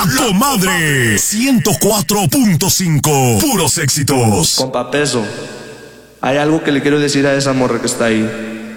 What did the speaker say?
Comadre 104.5. Puros éxitos. Compa Peso, hay algo que le quiero decir a esa morra que está ahí.